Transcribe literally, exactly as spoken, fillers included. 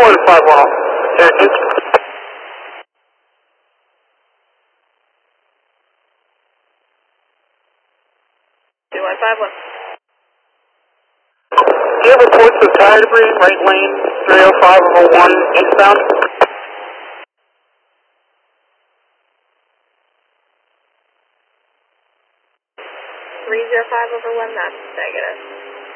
one five one. Cherokee. two one five one. Do you have reports of tire debris, right lane, three oh five over one, eastbound? three zero five over one, that's negative.